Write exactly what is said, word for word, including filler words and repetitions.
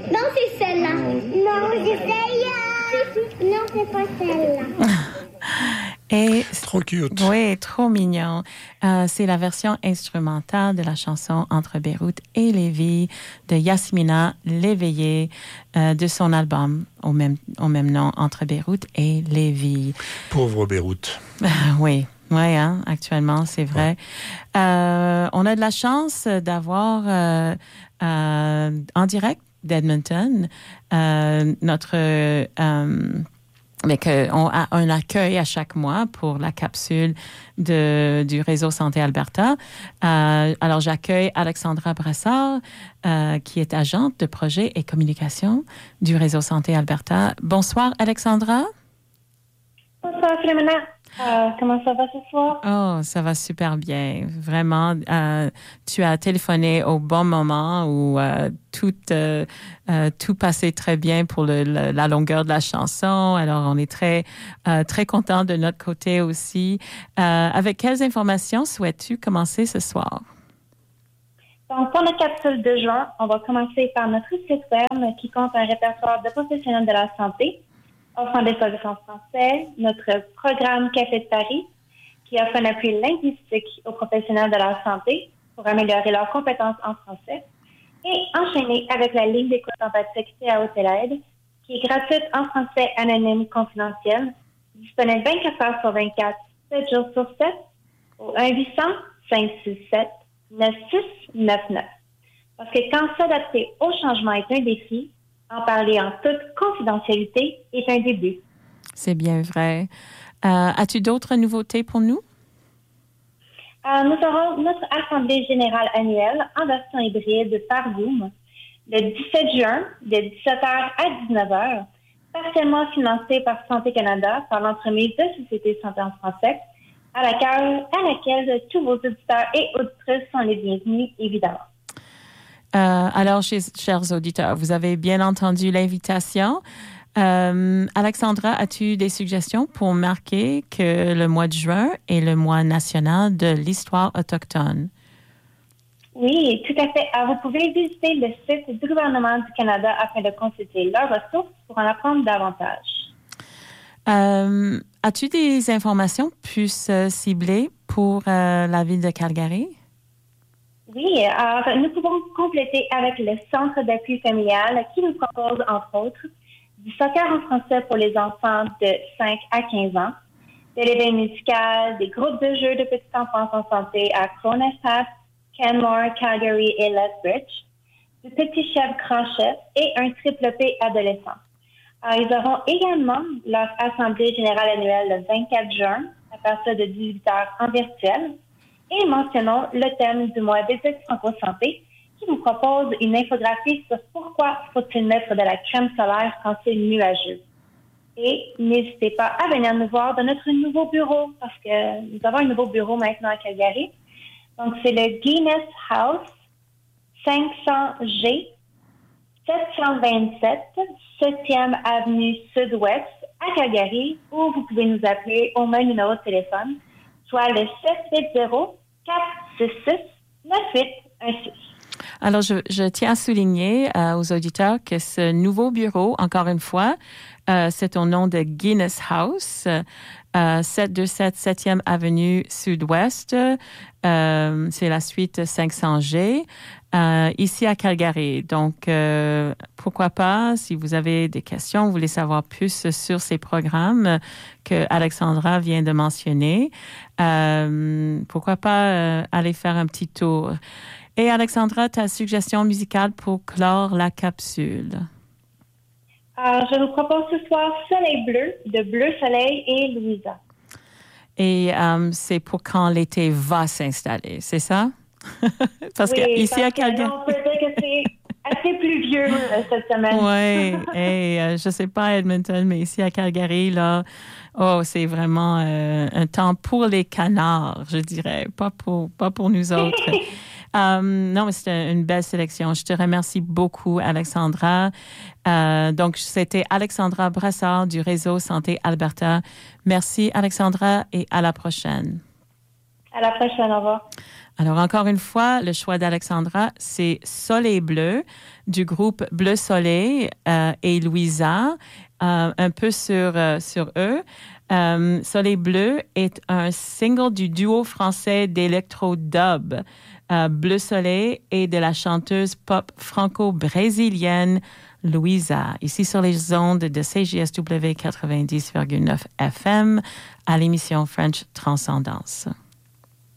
Non, c'est celle-là. Non, c'est celle-là. Non, c'est pas celle-là. Et, trop cute. Oui, trop mignon. Euh, c'est la version instrumentale de la chanson Entre Beyrouth et Lévis de Yasmina Léveillé euh, de son album au même, au même nom, Entre Beyrouth et Lévis. Pauvre Beyrouth. Euh, oui. Oui, hein, actuellement, c'est vrai. Ouais. Euh, on a de la chance d'avoir euh, euh, en direct d'Edmonton euh, notre... Euh, mais qu'on a un accueil à chaque mois pour la capsule de, du réseau Santé Alberta. Euh, alors, j'accueille Alexandra Brassard, euh, qui est agente de projet et communication du réseau Santé Alberta. Bonsoir, Alexandra. Bonsoir, Philomena. Euh, comment ça va ce soir? Oh, ça va super bien. Vraiment, euh, tu as téléphoné au bon moment où euh, tout, euh, euh, tout passait très bien pour le, le, la longueur de la chanson. Alors, on est très, euh, très contents de notre côté aussi. Euh, avec quelles informations souhaites-tu commencer ce soir? Donc, pour notre capsule de juin, on va commencer par notre site web qui compte un répertoire de professionnels de la santé offrant des services en français, notre programme Café de Paris, qui offre un appui linguistique aux professionnels de la santé pour améliorer leurs compétences en français, et enchaîner avec la ligne d'écoute empathique T A O Télède, qui est gratuite en français anonyme confidentiel, disponible vingt-quatre heures sur vingt-quatre, sept jours sur sept, au un huit cents, cinq six sept, neuf six neuf neuf. Parce que quand s'adapter au changement est un défi, en parler en toute confidentialité est un début. C'est bien vrai. Euh, as-tu d'autres nouveautés pour nous? Euh, nous aurons notre Assemblée générale annuelle en version hybride par Zoom le dix-sept juin de dix-sept heures à dix-neuf heures, partiellement financée par Santé Canada par l'entremise de Société Santé en français, à laquelle, à laquelle tous vos auditeurs et auditrices sont les bienvenus, évidemment. Euh, alors, chez, chers auditeurs, vous avez bien entendu l'invitation. Euh, Alexandra, as-tu des suggestions pour marquer que le mois de juin est le mois national de l'histoire autochtone? Oui, tout à fait. Alors, vous pouvez visiter le site du gouvernement du Canada afin de consulter leurs ressources pour en apprendre davantage. Euh, as-tu des informations plus euh, ciblées pour euh, la ville de Calgary? Oui, alors nous pouvons compléter avec le Centre d'appui familial qui nous propose, entre autres, du soccer en français pour les enfants de cinq à quinze ans, de l'éveil musical, des groupes de jeux de petite enfance en santé à Cronestaff, Canmore, Calgary et Lethbridge, du petit chef grand chef et un triple P adolescent. Alors, ils auront également leur Assemblée générale annuelle le vingt-quatre juin à partir de dix-huit heures en virtuel. Et mentionnons le thème du mois d'éthique franco-santé qui nous propose une infographie sur pourquoi faut-il mettre de la crème solaire quand c'est nuageux. Et n'hésitez pas à venir nous voir dans notre nouveau bureau parce que nous avons un nouveau bureau maintenant à Calgary. Donc, c'est le Guinness House cinq cents G sept cent vingt-sept septième Avenue Sud-Ouest à Calgary où vous pouvez nous appeler au même numéro de téléphone, soit le sept huit zéro quatre six six neuf huit un six. Alors, je, je tiens à souligner euh, aux auditeurs que ce nouveau bureau, encore une fois, euh, c'est au nom de Guinness House, euh, sept cent vingt-sept septième Avenue Sud-Ouest. Euh, c'est la suite cinq cents G, euh, ici à Calgary. Donc, euh, pourquoi pas, si vous avez des questions, vous voulez savoir plus sur ces programmes que Alexandra vient de mentionner, euh, pourquoi pas euh, aller faire un petit tour. Et Alexandra, ta suggestion musicale pour clore la capsule? Alors, je vous propose ce soir Soleil bleu de Bleu Soleil et Louisa. Et um, c'est pour quand l'été va s'installer, c'est ça? Parce oui, que ici parce à Calgary, on peut dire que c'est assez pluvieux euh, cette semaine. Oui, et euh, je sais pas à Edmonton, mais ici à Calgary, là, oh, c'est vraiment euh, un temps pour les canards, je dirais, pas pour, pas pour nous autres. Um, non, mais c'était une belle sélection. Je te remercie beaucoup, Alexandra. Euh, donc, c'était Alexandra Brassard du réseau Santé Alberta. Merci, Alexandra, et à la prochaine. À la prochaine, au revoir. Alors, encore une fois, le choix d'Alexandra, c'est Soleil Bleu du groupe Bleu Soleil euh, et Louisa, euh, un peu sur, euh, sur eux. Euh, Soleil Bleu est un single du duo français d'électro-dub euh, Bleu Soleil et de la chanteuse pop franco-brésilienne Louisa, ici sur les ondes de C J S W quatre-vingt-dix virgule neuf F M à l'émission French Transcendance.